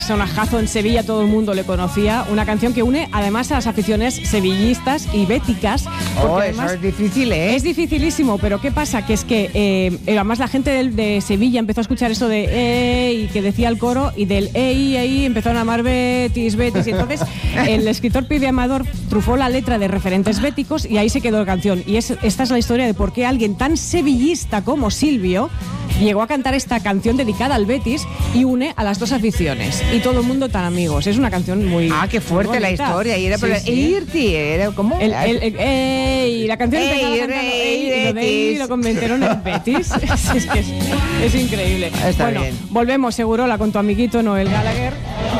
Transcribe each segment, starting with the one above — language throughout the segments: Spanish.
personajazo en Sevilla, todo el mundo le conocía, una canción que une además a las aficiones sevillistas y béticas. Eso es difícil, ¿eh? Es dificilísimo, pero ¿qué pasa? Que es que además la gente de Sevilla empezó a escuchar eso de y que decía el coro, y del empezaron a amar Betis, y entonces el escritor Pibe Amador trufó la letra de referentes béticos y ahí se quedó la canción. Y esta es la historia de por qué alguien tan sevillista como Silvio llegó a cantar esta canción dedicada al Betis y une a las dos aficiones. Y todo el mundo tan amigos. Es una canción muy... qué fuerte bonita. La historia. Y era Irti, era ¿cómo? Y la canción lo convirtieron en Betis. es increíble. Está bien. Volvemos, Segurola, con tu amiguito Noel Gallagher.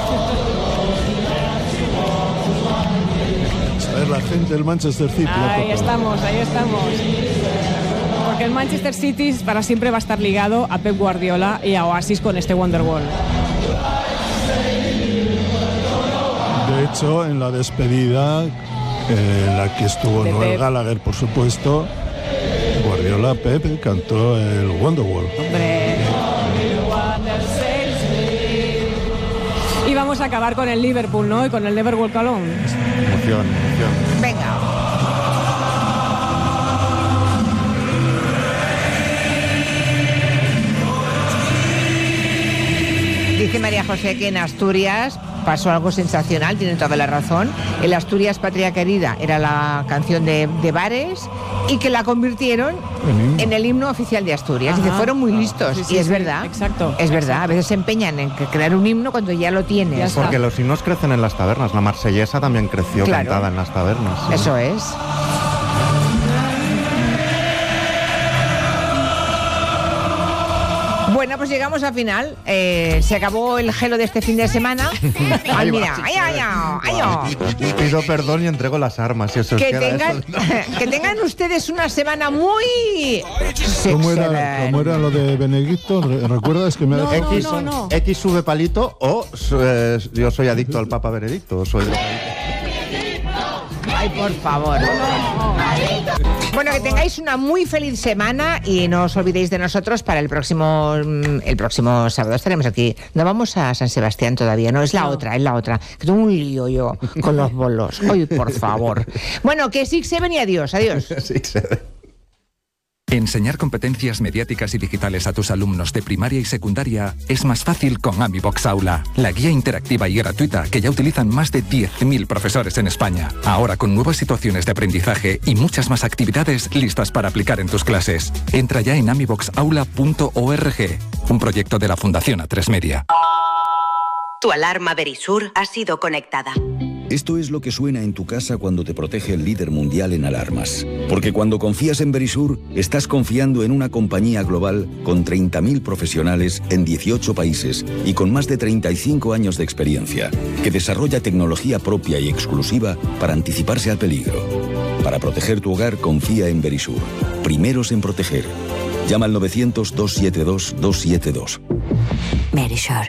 A ver, la gente del Manchester City. Ahí estamos. Porque el Manchester City para siempre va a estar ligado a Pep Guardiola y a Oasis con este Wonderwall. De hecho, en la despedida, en la que estuvo Noel Gallagher, por supuesto, Guardiola, Pep cantó el Wonderwall. ¡Hombre! Y vamos a acabar con el Liverpool, ¿no? Y con el Never Walk Alone. Emoción. Venga. Dice María José que en Asturias pasó algo sensacional, tiene toda la razón. El Asturias Patria Querida era la canción de Bares y que la convirtieron en el himno oficial de Asturias. Y que fueron muy listos. Sí, y es verdad. Exacto. Es verdad. A veces se empeñan en crear un himno cuando ya lo tienes. Porque los himnos crecen en las tabernas. La marsellesa también creció cantada en las tabernas. ¿Sí? Eso es. Bueno, pues llegamos al final. Se acabó el gelo de este fin de semana. Ay, mira. Ay. Pido perdón y entrego las armas. Si os que tengan ustedes una semana muy... ¿Cómo era lo de Benedicto? ¿Recuerdas que me ha dejado? No. X sube palito o yo soy adicto al Papa Benedicto. Ay, por favor. Bueno, que tengáis una muy feliz semana y no os olvidéis de nosotros para el próximo sábado. Estaremos aquí. No vamos a San Sebastián todavía, no, es la otra. Que tengo un lío yo con los bolos. Ay, por favor. Bueno, que 6-7 y adiós. 6-7. Enseñar competencias mediáticas y digitales a tus alumnos de primaria y secundaria es más fácil con AmiBox Aula, la guía interactiva y gratuita que ya utilizan más de 10.000 profesores en España. Ahora con nuevas situaciones de aprendizaje y muchas más actividades listas para aplicar en tus clases. Entra ya en amiboxaula.org, un proyecto de la Fundación A3 Media. Tu alarma Verisur ha sido conectada. Esto es lo que suena en tu casa cuando te protege el líder mundial en alarmas. Porque cuando confías en Verisur, estás confiando en una compañía global con 30.000 profesionales en 18 países y con más de 35 años de experiencia, que desarrolla tecnología propia y exclusiva para anticiparse al peligro. Para proteger tu hogar, confía en Verisur. Primeros en proteger. Llama al 900-272-272. Verisur.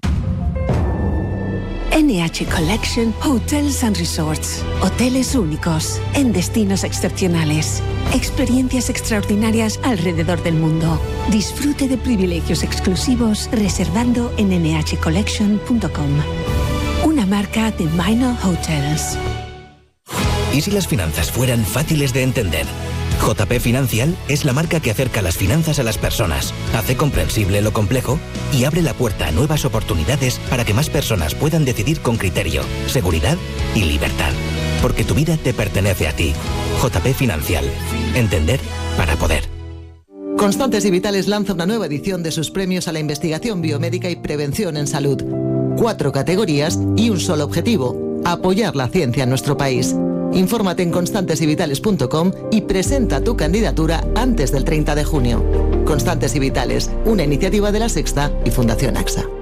NH Collection Hotels and Resorts. Hoteles únicos, en destinos excepcionales. Experiencias extraordinarias alrededor del mundo. Disfrute de privilegios exclusivos reservando en nhcollection.com. Una marca de Minor Hotels. ¿Y si las finanzas fueran fáciles de entender? JP Financial es la marca que acerca las finanzas a las personas, hace comprensible lo complejo y abre la puerta a nuevas oportunidades para que más personas puedan decidir con criterio, seguridad y libertad. Porque tu vida te pertenece a ti. JP Financial. Entender para poder. Constantes y Vitales lanza una nueva edición de sus premios a la investigación biomédica y prevención en salud. 4 categorías y un solo objetivo: apoyar la ciencia en nuestro país. Infórmate en constantesyvitales.com y presenta tu candidatura antes del 30 de junio. Constantes y Vitales, una iniciativa de La Sexta y Fundación AXA.